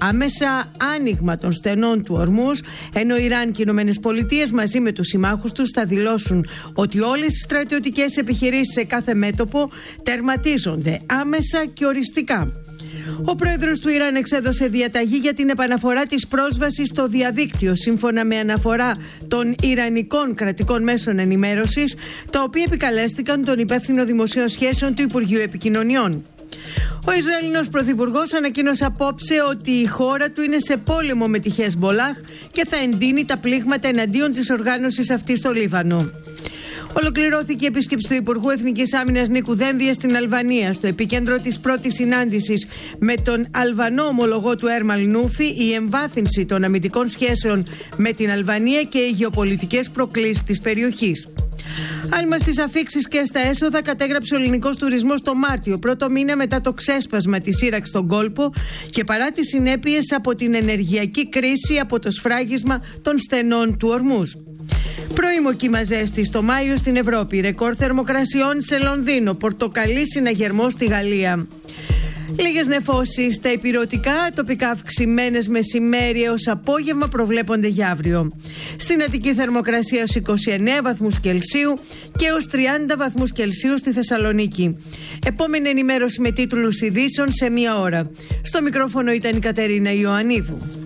άμεσα άνοιγμα των στενών του Ορμούζ, ενώ Ιράν και οι Ηνωμένες Πολιτείες μαζί με τους συμμάχους τους θα δηλώσουν ότι όλες οι στρατιωτικές επιχειρήσεις σε κάθε μέτωπο τερματίζονται άμεσα και οριστικά. Ο πρόεδρος του Ιράν εξέδωσε διαταγή για την επαναφορά της πρόσβασης στο διαδίκτυο, σύμφωνα με αναφορά των ιρανικών κρατικών μέσων ενημέρωσης, τα οποία επικαλέστηκαν τον υπεύθυνο δημοσίων σχέσεων του Υπουργείου Επικοινωνιών. Ο Ισραηλινός πρωθυπουργός ανακοίνωσε απόψε ότι η χώρα του είναι σε πόλεμο με τη Χεσμολάχ και θα εντείνει τα πλήγματα εναντίον της οργάνωσης αυτής στο Λίβανο. Ολοκληρώθηκε η επίσκεψη του Υπουργού Εθνικής Άμυνας Νίκου Δένδια στην Αλβανία. Στο επίκεντρο της πρώτης συνάντησης με τον Αλβανό ομολογό του Έρμαλ Νούφι, η εμβάθυνση των αμυντικών σχέσεων με την Αλβανία και οι γεωπολιτικές προκλήσεις της περιοχής. Άλμα στις αφίξεις και στα έσοδα κατέγραψε ο ελληνικός τουρισμός το Μάρτιο, πρώτο μήνα μετά το ξέσπασμα της σύραξης στον κόλπο και παρά τις συνέπειες από την ενεργειακή κρίση από το σφράγισμα των στενών του Ορμούζ. Πρώιμο κύμα ζέστη το Μάιο στην Ευρώπη, ρεκόρ θερμοκρασιών σε Λονδίνο, πορτοκαλί συναγερμό στη Γαλλία. Λίγες νεφώσεις στα ηπειρωτικά, τοπικά αυξημένες μεσημέρι έως απόγευμα προβλέπονται για αύριο. Στην Αττική θερμοκρασία έως 29 βαθμούς Κελσίου και έως 30 βαθμούς Κελσίου στη Θεσσαλονίκη. Επόμενη ενημέρωση με τίτλους ειδήσεων σε 1 ώρα. Στο μικρόφωνο ήταν η Κατερίνα Ιωαννίδου.